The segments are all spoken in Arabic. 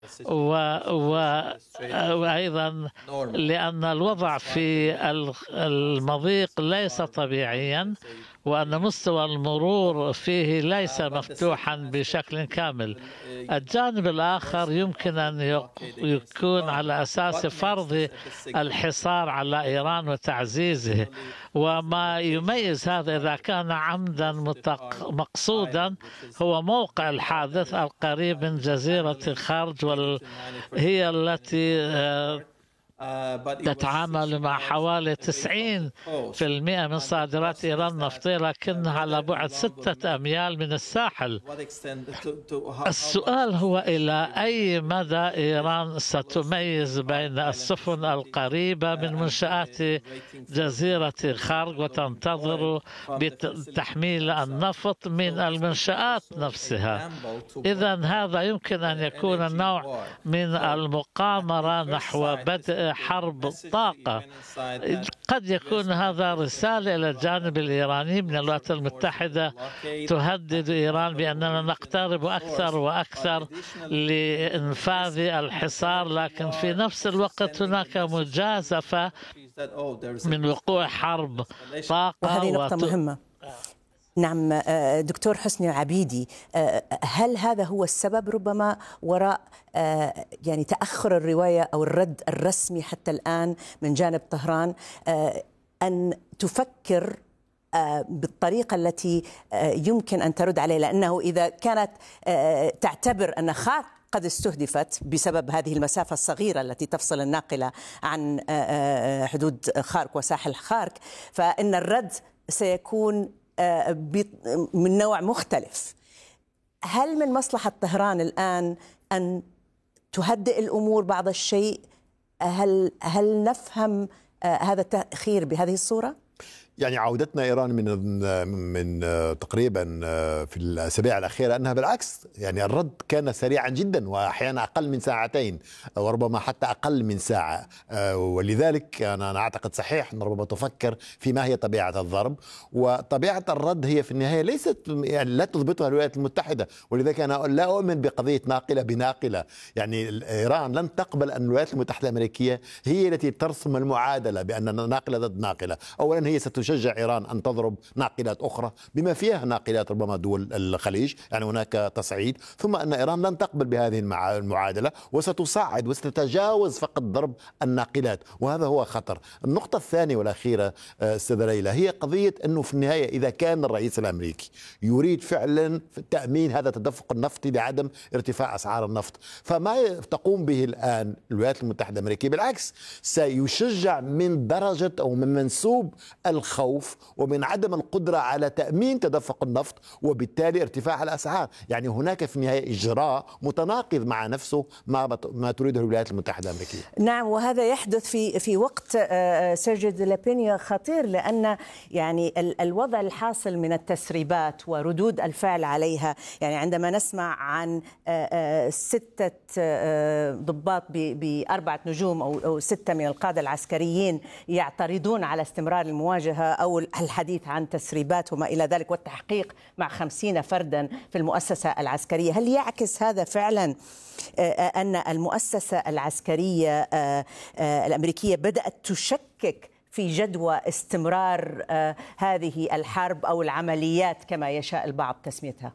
وأيضا لأن الوضع في المضيق ليس طبيعيا، وأن مستوى المرور فيه ليس مفتوحا بشكل كامل. الجانب الآخر يمكن أن يكون على أساس فرض الحصار على إيران وتعزيزه، وما يميز هذا إذا كان عمدا مقصودا هو موقع الحادث القريب من جزيرة خارج، هي التي تتعامل مع حوالي 90% من صادرات إيران النفطية، لكنها على بعد 6 أميال من الساحل. السؤال هو إلى أي مدى إيران ستميز بين السفن القريبة من منشآت جزيرة خارج وتنتظر بتحميل النفط من المنشآت نفسها. إذن هذا يمكن أن يكون نوع من المقامرة نحو بدء حرب طاقة. قد يكون هذا رسالة إلى الجانب الإيراني من الولايات المتحدة تهدد إيران بأننا نقترب أكثر وأكثر لإنفاذ الحصار، لكن في نفس الوقت هناك مجازفة من وقوع حرب طاقة. وهذه نقطة مهمة. نعم دكتور حسني عبيدي، هل هذا هو السبب ربما وراء يعني تأخر الرواية أو الرد الرسمي حتى الآن من جانب طهران، أن تفكر بالطريقة التي يمكن أن ترد عليه؟ لأنه إذا كانت تعتبر أن خارق قد استهدفت بسبب هذه المسافة الصغيرة التي تفصل الناقلة عن حدود خارق وساحل خارق، فإن الرد سيكون من نوع مختلف. هل من مصلحة طهران الآن أن تهدئ الأمور بعض الشيء؟ هل نفهم هذا التأخير بهذه الصورة؟ يعني عودتنا إيران من تقريبا في الأسابيع الأخيرة أنها بالعكس، يعني الرد كان سريعا جدا وأحيانا أقل من ساعتين وربما حتى أقل من ساعة. ولذلك أنا أعتقد صحيح أن ربما تفكر في ما هي طبيعة الضرب، وطبيعة الرد هي في النهاية ليست يعني لا تضبطها الولايات المتحدة. ولذلك أنا لا أؤمن بقضية ناقلة بناقلة. يعني إيران لن تقبل أن الولايات المتحدة الأمريكية هي التي ترسم المعادلة بأن ناقلة ضد ناقلة. أولا هي ستشجع إيران أن تضرب ناقلات أخرى بما فيها ناقلات ربما دول الخليج، يعني هناك تصعيد. ثم أن إيران لن تقبل بهذه المعادلة وستصعد وستتجاوز فقط ضرب الناقلات، وهذا هو خطر. النقطة الثانية والأخيرة أستاذة ليلى هي قضية أنه في النهاية إذا كان الرئيس الأمريكي يريد فعلا تأمين هذا التدفق النفطي بعدم ارتفاع أسعار النفط، فما تقوم به الآن الولايات المتحدة الأمريكية بالعكس سيشجع من درجة أو من منسوب الخوف ومن عدم القدرة على تأمين تدفق النفط وبالتالي ارتفاع الأسعار. يعني هناك في النهاية إجراء متناقض مع نفسه ما تريده الولايات المتحدة الأمريكية. نعم، وهذا يحدث في وقت سيرجيو دي لابينيا خطير، لأن يعني الوضع الحاصل من التسريبات وردود الفعل عليها، يعني عندما نسمع عن 6 ضباط ب4 نجوم أو 6 من القادة العسكريين يعترضون على استمرار المواجهة أو الحديث عن تسريبات وما إلى ذلك والتحقيق مع 50 فردا في المؤسسة العسكرية، هل يعكس هذا فعلا أن المؤسسة العسكرية الأمريكية بدأت تشكك في جدوى استمرار هذه الحرب أو العمليات كما يشاء البعض تسميتها؟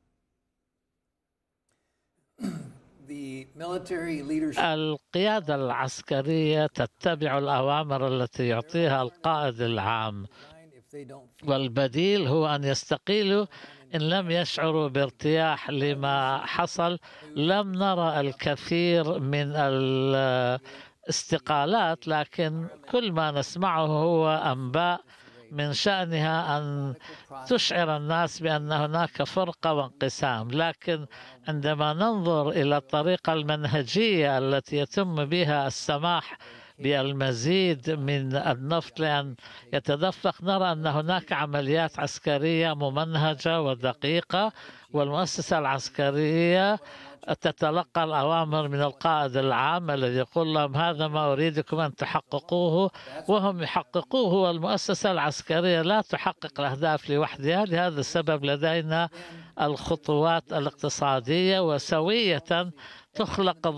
القيادة العسكرية تتبع الأوامر التي يعطيها القائد العام، والبديل هو أن يستقيلوا إن لم يشعروا بارتياح لما حصل. لم نرى الكثير من الاستقالات، لكن كل ما نسمعه هو أنباء من شأنها أن تشعر الناس بأن هناك فرقة وانقسام. لكن عندما ننظر إلى الطريقة المنهجية التي يتم بها السماح بالمزيد من النفط لأن يتدفق، نرى أن هناك عمليات عسكرية ممنهجة ودقيقة، والمؤسسة العسكرية تتلقى الأوامر من القائد العام الذي يقول لهم هذا ما أريدكم أن تحققوه، وهم يحققوه. والمؤسسة العسكرية لا تحقق الأهداف لوحدها، لهذا السبب لدينا الخطوات الاقتصادية، وسوية تخلق